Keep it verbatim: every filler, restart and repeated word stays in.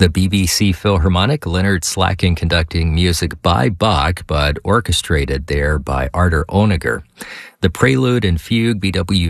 The B B C Philharmonic, Leonard Slacken conducting music by Bach, but orchestrated there by Artur Honegger. The Prelude and Fugue, B W